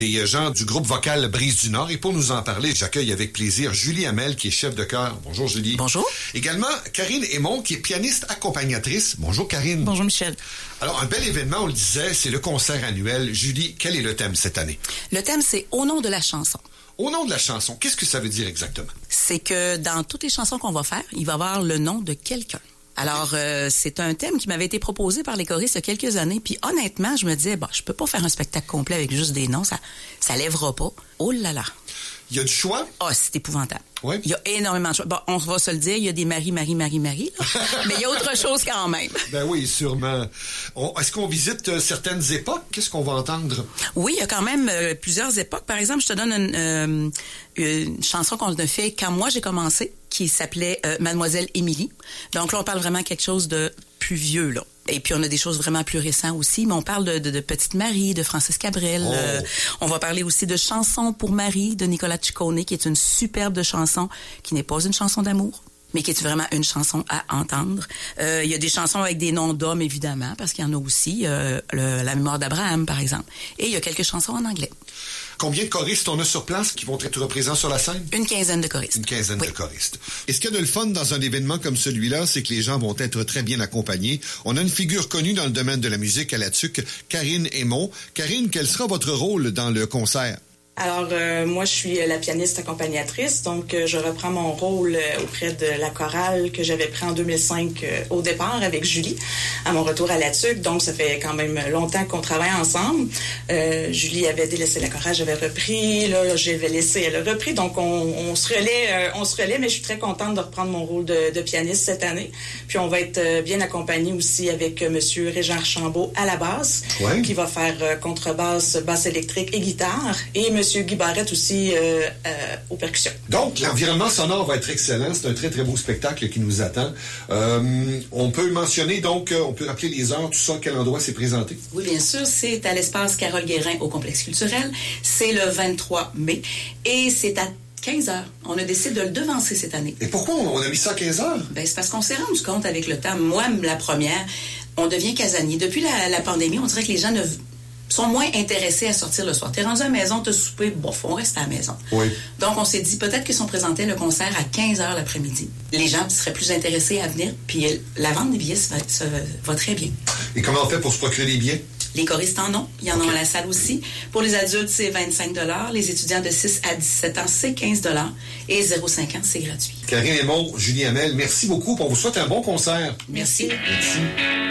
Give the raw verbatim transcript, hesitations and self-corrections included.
Les gens du groupe vocal Brise du Nord. Et pour nous en parler, j'accueille avec plaisir Julie Hamel, qui est chef de chœur. Bonjour Julie. Bonjour. Également Karine Aymon, qui est pianiste accompagnatrice. Bonjour Karine. Bonjour Michel. Alors, un bel événement, on le disait, c'est le concert annuel. Julie, quel est le thème cette année? Le thème, c'est « Au nom de la chanson ». Au nom de la chanson, qu'est-ce que ça veut dire exactement? C'est que dans toutes les chansons qu'on va faire, il va y avoir le nom de quelqu'un. Alors, euh, c'est un thème qui m'avait été proposé par les choristes il y a quelques années. Puis honnêtement, je me disais, bon, je peux pas faire un spectacle complet avec juste des noms, ça ça lèvera pas. Oh là là! Il y a du choix? Ah, oh, c'est épouvantable. Oui. Il y a énormément de choix. Bon, on va se le dire, il y a des Marie, Marie, Marie, Marie, là. Mais il y a autre chose quand même. Ben oui, sûrement. On, est-ce qu'on visite euh, certaines époques? Qu'est-ce qu'on va entendre? Oui, il y a quand même euh, plusieurs époques. Par exemple, je te donne une, euh, une chanson qu'on a fait quand moi j'ai commencé, qui s'appelait euh, Mademoiselle Émilie. Donc là, on parle vraiment quelque chose de plus vieux, là. Et puis, on a des choses vraiment plus récentes aussi, mais on parle de, de, de Petite Marie, de Francis Cabrel. Oh. Euh, on va parler aussi de Chanson pour Marie, de Nicolas Ciccone, qui est une superbe chanson, qui n'est pas une chanson d'amour, mais qui est vraiment une chanson à entendre. Euh, il y a des chansons avec des noms d'hommes, évidemment, parce qu'il y en a aussi. Euh, le, La mémoire d'Abraham, par exemple. Et il y a quelques chansons en anglais. Combien de choristes on a sur place qui vont être présents sur la scène? Une quinzaine de choristes. Une quinzaine oui. de choristes. Et ce qu'il y a de le fun dans un événement comme celui-là, c'est que les gens vont être très bien accompagnés. On a une figure connue dans le domaine de la musique à la tuque, Karine Aymon. Karine, quel sera votre rôle dans le concert? Alors, euh, moi, je suis la pianiste accompagnatrice, donc euh, je reprends mon rôle euh, auprès de la chorale que j'avais pris en deux mille cinq euh, au départ avec Julie, à mon retour à la tuque. Donc, ça fait quand même longtemps qu'on travaille ensemble. Euh, Julie avait délaissé la chorale, j'avais repris. Là, là j'avais laissé, elle a repris. Donc, on, on se relaie, euh, on se relaie, mais je suis très contente de reprendre mon rôle de, de pianiste cette année. Puis, on va être euh, bien accompagnés aussi avec euh, Monsieur Régent Archambault à la basse, ouais. qui va faire euh, contrebasse, basse électrique et guitare. Et Monsieur Guy Barrette aussi euh, euh, aux percussions. Donc, l'environnement sonore va être excellent. C'est un très, très beau spectacle qui nous attend. Euh, on peut mentionner, donc, on peut rappeler les heures, tout ça, quel endroit c'est présenté? Oui, bien sûr. C'est à l'espace Carole Guérin au Complexe culturel. C'est le vingt-trois mai et c'est à quinze heures. On a décidé de le devancer cette année. Et pourquoi on a mis ça à quinze heures? Ben, c'est parce qu'on s'est rendu compte avec le temps. Moi, la première, on devient casanier. Depuis la, la pandémie, on dirait que les gens ne... sont moins intéressés à sortir le soir. T'es rendu à la maison, t'as soupé, bof, on reste à la maison. Oui. Donc, on s'est dit peut-être que si on présentait le concert à quinze heures l'après-midi, les gens seraient plus intéressés à venir, puis la vente des billets ça, ça va très bien. Et comment on fait pour se procurer les billets? Les choristes en ont. Il y en okay. a à la salle aussi. Pour les adultes, c'est vingt-cinq dollars. Les étudiants de six à dix-sept ans, c'est quinze dollars. Et zéro cinq ans, c'est gratuit. Karine Aymon, Julie Hamel, merci beaucoup. On vous souhaite un bon concert. Merci. Merci.